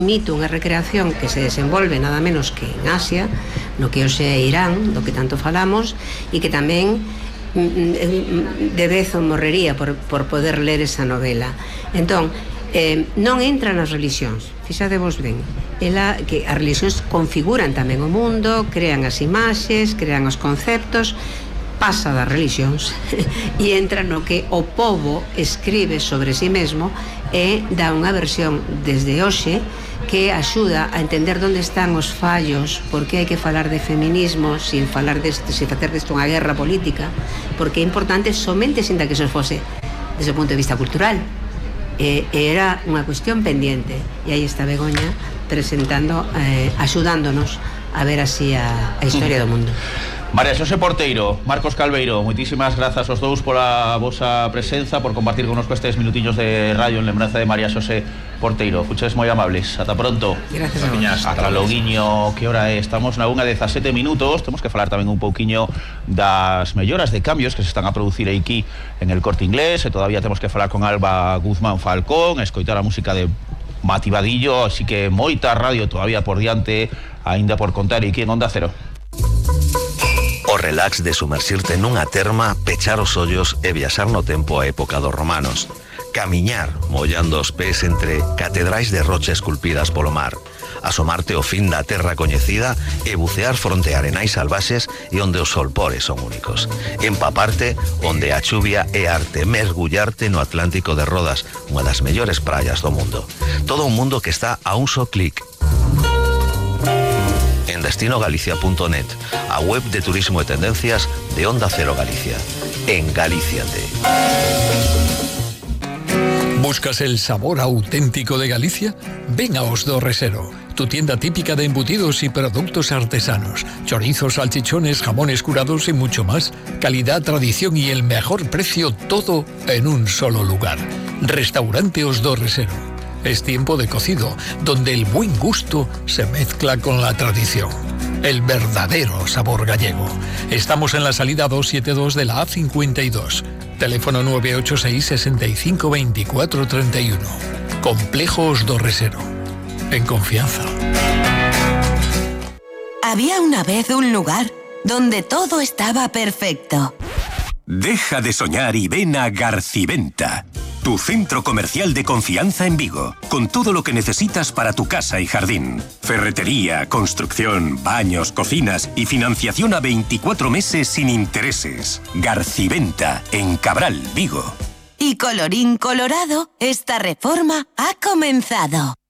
mito, unha recreación que se desenvolve nada menos que en Asia, no que hoxe é Irán, do que tanto falamos, e que tamén de vez o morrería por poder ler esa novela. Entón, non entra nas religións, fixadevos ben, que as religións configuran tamén o mundo, crean as imaxes, crean os conceptos, pasa das religións e entra no que o pobo escribe sobre si mesmo e dá unha versión desde hoxe que axuda a entender onde están os fallos, porque hai que falar de feminismo sin falar sin facer desto unha guerra política, porque é importante somente sinta que eso fose desde o punto de vista cultural. Era unha cuestión pendiente e aí está Begoña presentando, axudándonos a ver así a historia do mundo. María Xosé Porteiro, Marcos Calveiro, moitísimas grazas aos dous pola vosa presenza, por compartir connosco estes minutiños de radio en lembranza de María Xosé Porteiro. Fuches moi amables. Ata pronto. Gracias a vos. Ata loguiño, que hora é? Estamos na 1:17 minutos. Temos que falar tamén un pouquiño das melloras de cambios que se están a producir aquí en el Corte Inglés, e todavía temos que falar con Alba Guzmán Falcón, escoitar a música de Mati Vadillo, así que moita radio todavía por diante, aínda por contar aquí en Onda Cero. O relax de sumerxirte nunha terma, pechar os ollos e viaxar no tempo a época dos romanos. Camiñar, mollando os pés entre catedrais de rocha esculpidas polo mar. Asomarte ao fin da terra coñecida e bucear fronte a arenais salvaxes e onde os solpores son únicos. Empaparte onde a chuvia é arte, mergullarte no Atlántico de Rodas, unha das mellores praias do mundo. Todo un mundo que está a un só clic. En destinogalicia.net, a web de turismo e tendencias de Onda Cero Galicia. En Galíciate. ¿Buscas el sabor auténtico de Galicia? Ven a Os do Resero, tu tienda típica de embutidos y productos artesanos. Chorizos, salchichones, jamones curados y mucho más. Calidad, tradición y el mejor precio, todo en un solo lugar. Restaurante Os do Resero. Es tiempo de cocido, donde el buen gusto se mezcla con la tradición. El verdadero sabor gallego. Estamos en la salida 272 de la A52. Teléfono 986 65 24 31. Complejo Os do Resero. En confianza. Había una vez un lugar donde todo estaba perfecto. Deja de soñar y ven a Garciventa, tu centro comercial de confianza en Vigo, con todo lo que necesitas para tu casa y jardín. Ferretería, construcción, baños, cocinas y financiación a 24 meses sin intereses. Garciventa, en Cabral, Vigo. Y colorín colorado, esta reforma ha comenzado.